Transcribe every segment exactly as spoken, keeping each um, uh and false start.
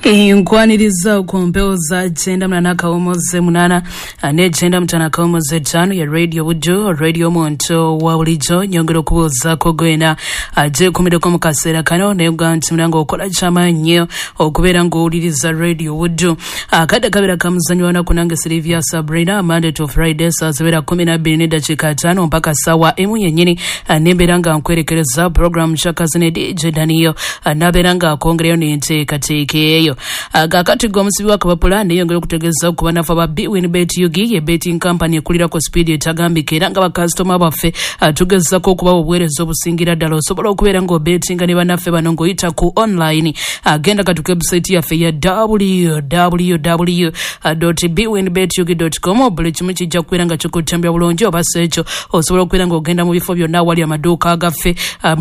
Inkwaniriza ku mpewo za jenda mnana kawomoze munana ne jenda mtana kawomoze tano ya Radio Bujo Radio Monto wa ulijo nyongero kuboza kogwena aje kumide ko mukasera kano ne uganti mlango okola chama nyo okubera ngo uliriza Radio Bujo akada kabira kamuzanyo wana kunange Silvia Sabrina Monday to Friday saa zibera kumi na mbili dakika tano mpaka sawa emu nyenyini nemberanga nkwerekereza program chakazine D J Daniel naberanga kongreyo ninte katekeyo agakati gomusibi wakabapula neyongera okutegeza ku banafa ba Bwinbet Yugi ye betting company ekulira ko speed etagambike era nga ba customer baffe atugeza ko kuba obwerezo obusingira ddala osobola okubeera ngo betting ne banaffe bano ngoyita ku online agenda katuke website yaffe ya w w w dot bwinbet yugi dot com buli kimu kijja kubeera nga kikutambya bulungi oba seekyo osobola okubeera nga ogenda mu bifo byonna wali amaduuka agaffe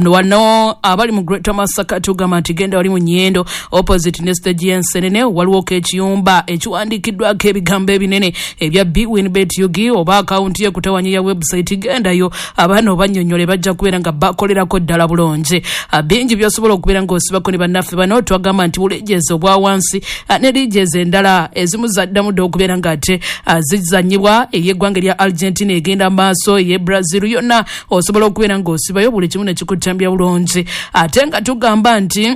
wano abali mu Greater Masaka tugamba nti genda wali mu Nyendo opposite ne stage Senene waliwo ekiyumba ekiwandikiddwako ebigambo ebinene ebya Bwinbet Yugi oba account ye kutawanya ya website gendayo abana obanyonyole bajja kubeera nga bakolerako ddala bulungi bingi byosobola okubeera nga osibako ne bannaffe bano twagamba nti bulejezo bwa wansi ne lijezo endala ezimu zaddamu dde okubeera nga ate zizanyibwa ey'eggwanga lya Argentina egenda maaso ye Brazil yonna osobola okubeera nga osibayo buli kimu ne kikutambya bulungi ate nga tugamba nti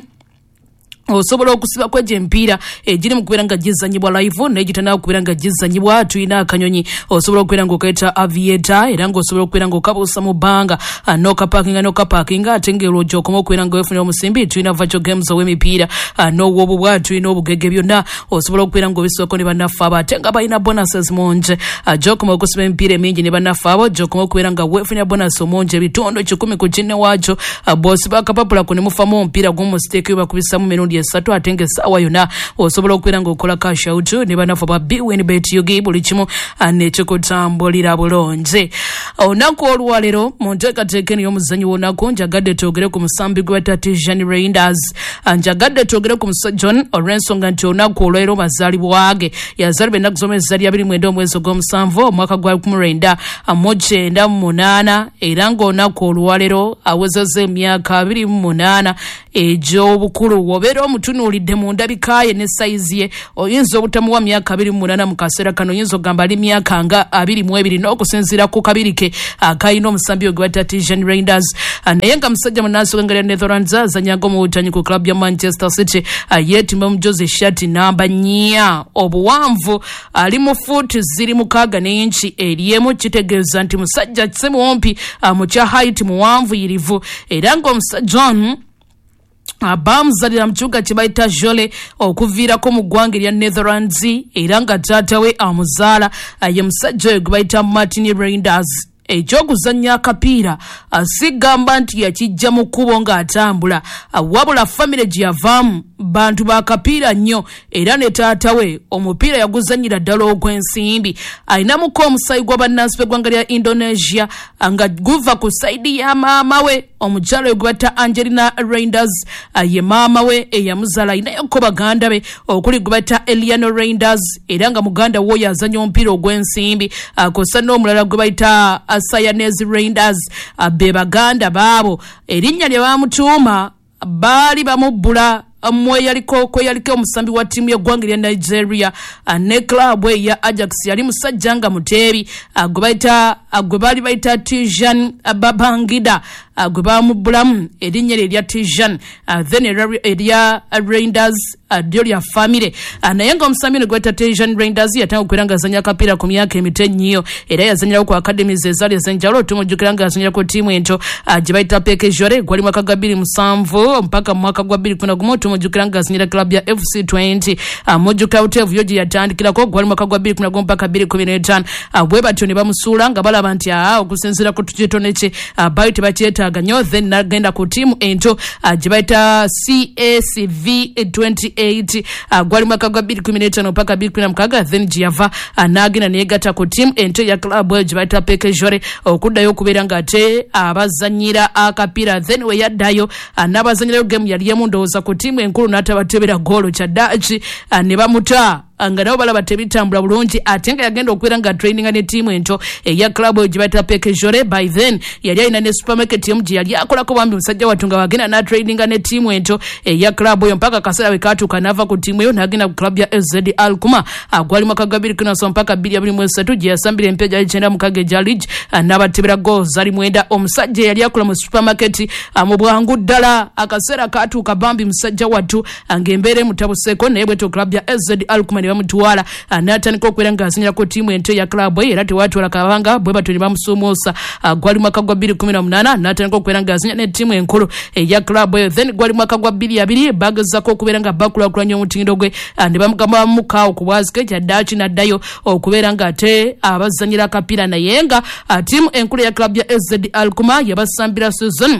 osobola okusiba kwa jempira ejiri mukubera nga jizanyibwa live nejitana okubera nga jizanyibwa tuina akanyonyi osobola okubera ngo kaita aviator era ngo osobola okubera ngo kabusa mu banga no ka parking no ka parking atengero joko okubera ngo efuna omusimbi tuina virtual games ow'emipiira no wobu bwatu ino obugege byonna osobola okubera ngo bisoko ne banafa abatenga bayina bonuses monje joko okusiba emipiira mingi ne banafa abo joko okubera nga wefuna bonus monje bitondo kikumi ku kinne wacho boss bakapapula ko ne mufamu mpira gumu stake bakubisa mu menundi esatu atenge sawa yona osobola okubeera nga okola cash out ne banafa ba Bwinbet Yugi buli kimu nekikutambulira bulungi olunaku olwalero mu nteekateeka y'omuzannyo w'olunaku njagadde twogere ku musambi gwe Artesian Raiders njagadde twogere ku musajjon olw'ensonga nti olunaku olwalero mazaalibwa ge yazaalibwa ennaku z'omwezi abiri mu mwenda omwezi ogw'omusanvu omwaka gwa lukumi lwenda mu kyenda mu munaana era ng'olunaku olwalero awezezza emyaka abiri mu munaana egy'obukulu wobeera omutunuulidde mu ndabikaaye ne sayizi ye oyinza obutamuwa myaka abiri mu munaana mu kaseera kano oyinza ogamba ali myaka nga abiri mu ebiri n'okusinziira ku kabiri ke akayina omusambi ogwa Artesian Raiders naye nga musajja munaaso w'engeri ya Netherlands azanyaga mu butanyi ku club ya Manchester City yeetimba mu Jose shati namba nnya obuwanvu ali mu fuuti ziri mukaaga n'enci eriemu kitegeeza nti musajja si muwumpi mu kya height muwanvu yirivu era ng'omusajja ono abamuzalira mchuga kibaita Jole okuviirako mu ggwanga lya Netherlands era nga taata we amuzaala ye musajja oyo gwebayita Martin Reinders ekyokuzannya akapiira asigamba nti yakijja mu kkubo ng'atambula wabula famire gye yavaamu bantu ba kapiira nnyo era ne taata we omupiira yaguzannyira ddala ogw'ensimbi alinamuko omusayi gw'abannansi b'eggwanga lya Indonesia nga guva ku sayidi ya maama we omukyalo we gwebata Angelina Reinders ye maama we eyamuzaala ayinayoko baganda be okuli gwebata Eliano Reinders era nga muganda wo yazannya omupiira ogw'ensimbi akosa n'omulala gwe bayita Sayanese Reinders be baganda baabo erinnya lye bamutuuma baali bamubbula mwe yaliko kwe yaliko omusambi wa timu y'eggwanga lya Nigeria ne club ya Ajax yali musajja nga muteebi gwe bayita gwe baali bayita Tijan Babangida gwe bamubbulamu erinnya lye lya Tijan then erya Reinders ddyo lya famire naye nga omusambi ne gweta Tijan Reinders yatanga okubeera nga azannya akapiira ku myaka emito ennyo era yazannyirawo ku academies ezaali ez'enjawulo tumujjukira nga azannyira ku ttiimu ento gye bayita Peke Jore gwali mwaka gwa bbiri musanvu mpaka mu mwaka gwa bbiri kumi na gumu tumujjukira nga azannyira club ya F C twenty mujjukira uteevu yo gye yatandikirako gwali mwaka gwa bbiri kumi na gumu mpaka bbiri kumi n'etaano bwe batyo ne bamusuula nga balaba nti aa okusinziira ku tukitone kye bayo tebakyetaaga nnyo then nagenda ku ttiimu ento gye bayita C S V twenty-eight gwali mwaka gwa bbiri kumi n'etaano mpaka bbiri kumi na mukaaga then gye yava n'agenda neyegatta ku ttiimu ento ya club eyo gye bayita Peke Jore okuddayo okubeera ng'ate abazannyira akapiira then we yaddayo n'abazannyirayo gemu yali emu ndowooza ku ttiimu enkulu n'atabatebera goolo kyaddaaki ne bamuta nga nabo balaba tebitambula bulungi ate nga yagenda okubeera nga training ne team ento eya club gye bayita Pekejore. By then yali alina ne supermarket emu gye yali akolako bambi musajja wattu nga wagenda na training ne team ento eya club eyo mpaka kaseera we kaatuuka n'ava ku tiimu eyo n'agenda ku club ya S Z Alkuma agwali mwaka gwa bbiri kinaso mpaka bbiri abiri mu esatu gye yasambira empya gyali kyenda mukaaga egya league n'abatebera goals ali mwenda. Omusajja yali akola mu supermarket mu bwangu ddala akaseera kaatuuka bambi musajja wattu ng'embeera emutabuseeko naye bwetyo club ya S Z Alkuma ne bamutwala n'atandika okubeera ng'azinyira ku tiimu ento ya club eyo era tewatwala kabanga bwe batyo ne bamusuumuusa gwali mwaka gwa bbiri kumi na munaana n'atandika okubeera ng'azinya ne tiimu enkulu eya club eyo. Then gwali mwaka gwa bbiri abiri bagezaako okubeera nga bakulaakulanya omutindo gwe ne bamugamba bamukaawo ku bwazike kyaddaaki n'addayo okubeera ng'ate abazanyira akapiira naye nga tiimu enkulu ya club ya S Z Alkuma yabasambira season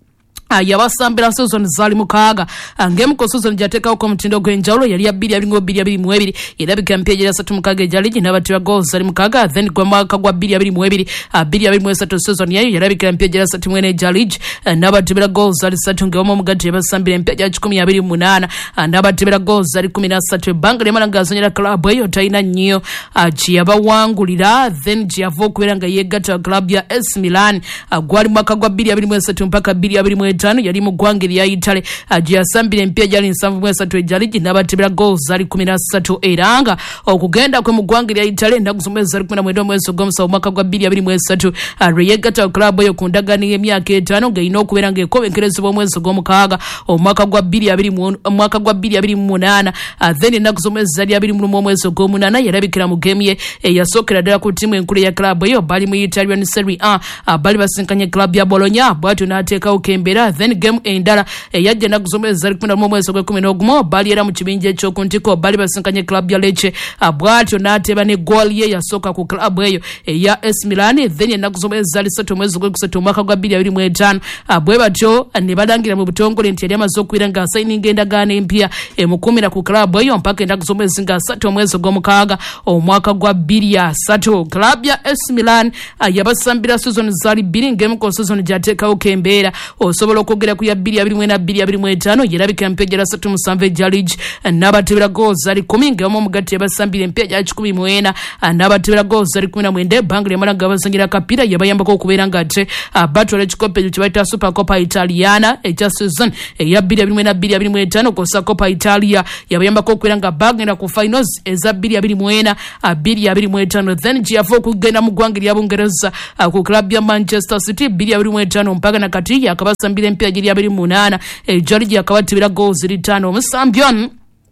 yabasambira season zali mukaaga ngemu ko season jateekawo ko mutindo gw'enjawulo yali ya bbiri abiri bbiri abiri mu ebiri erabika mpya gyali asatu mukaaga egya ligi n'abatira goals zali mukaaga. Then gwa mwaka gwa bbiri abiri mu ebiri bbiri abiri mu esatu season yayo yarabika mpya gyali asatu mu ena egya ligi n'abatibira goals zali ssatu ng'omu omugatte yabasambira empya gya kikumi abiri mu munaana n'abatibira goals zali kumi na ssatu. Ebbanga lyamala ng'azanyira club eyo talina nnyo gye yabawangulira then gye yava okubeera nga yeegatta club ya S Milan gwali mwaka gwa bbiri abiri mu esatu mpaka bbiri abiri mu tano yali mu ggwanga erya Italy gye yasambira empya gyali nsanvu mu esatu egya ligi n'abatibira goals zali kumi na ssatu era nga okugenda kwe mu ggwanga erya Italy ennaku zomwezi zali kumi na mwenda omwezi ogw'omusanvu mwaka gwa bbiri abiri mu esatu lwe yeegatta club eyo ku ndagaano y'emyaka etaano ng'erina okubeera ng'ekobekerezebwa omwezi ogw'omukaaga omwaka gwa bbiri abiri omwaka gwa bbiri abiri mu munaana. Then ennaku z'omwezi zali abiri mu lumu omwezi ogw'omunaana yarabikira mu geemu ye eyasookera ddala ku ttiimu enkulu ya club eyo bali mu Italian Serie A bali basinkanye club ya Bologna bwatyo n'ateekawo kembeera. Then game endala eyajja ennaku z'omwezi zali kumi na lumu omwezi ogw'ekumi n'ogumu bali era mu kibinja eky'oku ntiko bali basinkanye club ya Lecce bwatyo n'ateeba ne goal ye yasooka ku club eyo eya S Milan. Then ennaku z'omwezi zali ssatu omwezi ogw'ekusatu omwaka gwa bbiri abiri mu etaano bwe batyo ne balangira mu butongole nti yali amaze okubeera ng'asayininga endagaano empya emukuumira ku club eyo mpaka ennaku z'omwezi nga ssatu omwezi ogw'omukaaga omwaka gwa bbiri asatu. Club ya S Milan yabasambira season zali bbiri ng'emu ku season gyateekawo kembeera osobola okwogera ku ya bbiri abiri mu ena bbiri abiri mu etaano yerabika empya gyali asatu musanvu egya ligi n'abatebera goals zali kumi ng'omu omugatte yabasambira empya gyali kikumi mu ena n'abatebera goals zali kumi na mwenda. Ebbanga lyamala nga bazanyira akapiira yabayambako okubeera ng'ate batwala ekikopo ekyo kye bayita Super Coppa Italiana ekya season eya bbiri abiri mu ena bbiri abiri mu etaano kosa Coppa Italia yabayambako okubeera nga bagenda ku finals eza bbiri abiri mu ena bbiri abiri mu etaano. Then gye yava okugenda mu ggwanga erya Bungereza ku club ya Manchester City bbiri abiri mu etaano mpaka na kati yakabasambira empya gyali abiri mu munaana egya ligi yakabatibira goals ttaano. Omusambi ono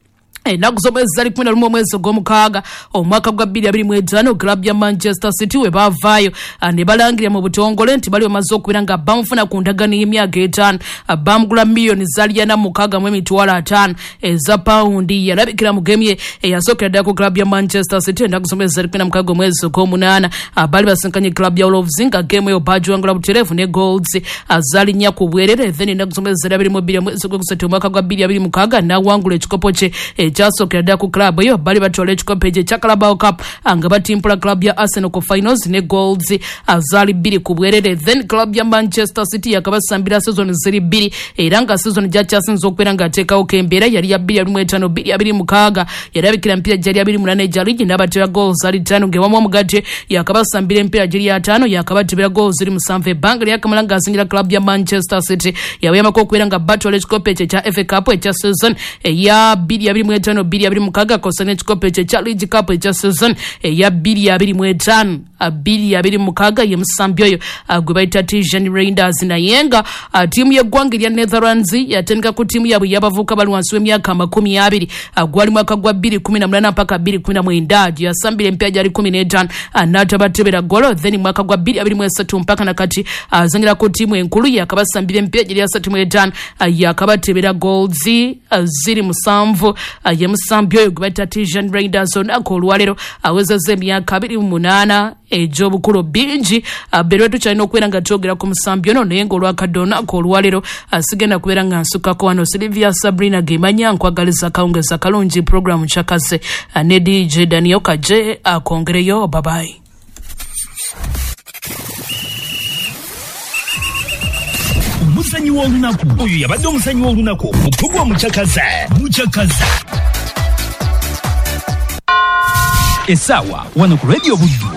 ennaku z'omwezi zali kumi na lumu omwezi ogw'omukaaga omwaka gwa bbiri abiri mu etaano club ya Manchester City we baavaayo ne balangirira mu butongole nti bali bamaze okubeera nga bamufuna ku ndagaano y'emyaka etaano bamugula miliyoni zali ana mukaaga mu emitwalo ataano eza pawundi. Yalabikira mu geemu ye eyasookera ddala ku club ya Manchester City ennaku z'omwezi zali kumi na mukaaga omwezi ogw'omunaana bali basinkanye club ya Wolves nga geemu eyo bagiwangula butereevu ne goals zali nnya ku bwerere. Then ennaku z'omwezi zali abiri mu bbiri omwezi ogw'okusatu omwaka gwa bbiri abiri mukaaga n'awangula ekikopo kye ekyasookera ddala ku club eyo bali batwala ekikopo ekyo ekya Carabao Cup nga batimpula club ya Arsenal ku finals ne goals zali bbiri ku bwerere. Then club ya Manchester City yakabasambira season ziri bbiri era nga season gyakyasinza okubeera ng'ateekawo kembeera yali ya bbiri abiri mu etaano bbiri abiri mukaaga yarabikira mpira gyali abiri mu munaana egya ligi n'abatera goals zali ttaano ng'ewamu omugatte yakabasambira empira gyali ataano yakabatibira goals ziri musanvu. Ebbanga lyakamala ng'asingira club ya Manchester City yabayambako okubeera nga batwala ekikopo ekyo ekya F A Cup ekya season eya bbiri abiri mu etaano bbiri abiri mukaaga kosa n'ekikopo ekyo ekya League Cup ekya season eya bbiri abiri mu etaano bbiri abiri mukaaga ye musambi oyo gwe bayita Tijan Reinders naye nga ttiimu y'eggwanga erya Netherlands yatendeka ku ttiimu yaabwe y'abavubuka bali wansi w'emyaka amakumi abiri gwali mwaka gwa bbiri kumi na munaana mpaka bbiri kumi na mwenda gye yasambira empya gyali kumi n'etaano n'atabatebera golo. Then mwaka gwa bbiri abiri mu esatu mpaka na kati azanyira ku ttiimu enkulu yakabasambira empya gyali asatu mu etaano yakabatebera goals ziri musanvu ye musambi oyo gwe bayita Tijan Reinders olunaku olwaleero awezezza emyaka abiri mu munaana egy'obukulu bingi bero tukyalina okubeera nga twogera ku musambi ono naye ng'olwakadde olunaku olwaleero asigenda kubeera nga nsukako wano Silvia Sabrina gemanya nkwagaliza kawungeza kalungi programu kyakaze ne D J Daniel Kaje akongereyo babayi. Omusanyi w'olunaku oyo yabadde omusanyi w'olunaku mukugwa mukyakaze mukyakaze Essaawa wano ku Radio Buddu.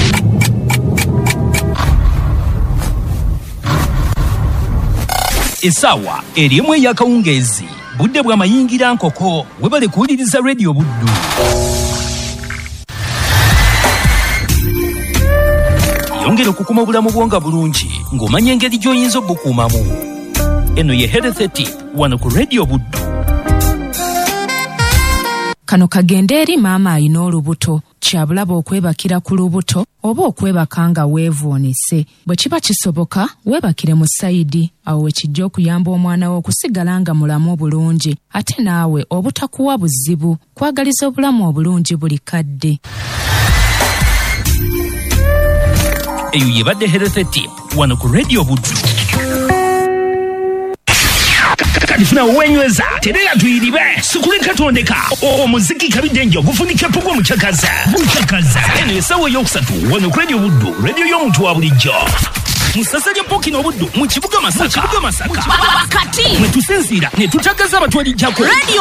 Essaawa erimu ey'akawungeezi budde bw'amayingira nkoko webale kuwuliriza Radio Buddu. Yongera okukuma obulamu bwonga bulungi ng'omanya engeri gy'oyinza obukuumamu. Eno ye Health Tip wano ku Radio Buddu. Kano kagende eri maama ayina olubuto kyabulaba okwebakira ku lubuto oba okwebaka nga weevuunise. Bwe kiba kisoboka weebakire mu sayidi awo wekijja okuyamba omwana wo okusigala nga mulamu bulungi ate naawe obutakuwa buzibu kwagaliza obulamu obulungi buli kadde. Eyo yebadde Health Tip wano ku Radio Buddu. Kalifuna wenyweza terera tuyiribe sukuleka tondeka omuziki kabidde njo gufunike pugwa muchakaza muchakaza eno esawo yokusatu wano ku Radio Buddu radio y'omuntu wa bulijjo musasa lya poki n'obuddu mu kibuga Masaka Wakati mwe tusinzira ne tutagaza abatwalijjako.